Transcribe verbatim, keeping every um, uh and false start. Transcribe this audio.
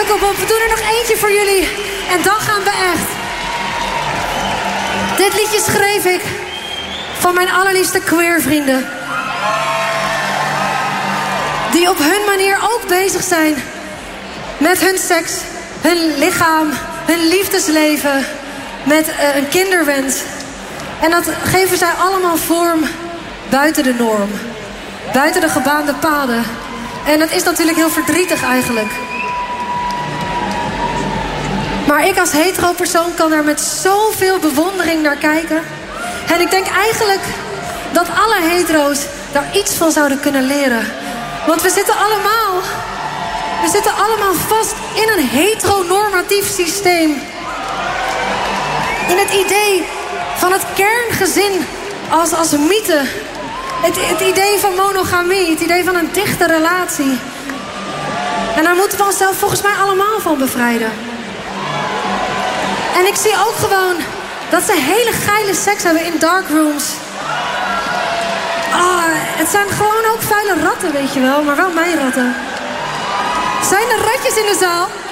Pukkelpop, we doen er nog eentje voor jullie. En dan gaan we echt. Dit liedje schreef ik van mijn allerliefste queer vrienden. Die op hun manier ook bezig zijn met hun seks, hun lichaam, hun liefdesleven, met uh, een kinderwens. En dat geven zij allemaal vorm buiten de norm. Buiten de gebaande paden. En dat is natuurlijk heel verdrietig eigenlijk. Maar ik als hetero persoon kan daar met zoveel bewondering naar kijken. En ik denk eigenlijk dat alle hetero's daar iets van zouden kunnen leren. Want we zitten allemaal, we zitten allemaal vast in een heteronormatief systeem. In het idee van het kerngezin als, als mythe. Het, het idee van monogamie, het idee van een dichte relatie. En daar moeten we onszelf volgens mij allemaal van bevrijden. En ik zie ook gewoon dat ze hele geile seks hebben in darkrooms. Ah, het zijn gewoon ook vuile ratten, weet je wel. Maar wel mijn ratten. Zijn er ratjes in de zaal?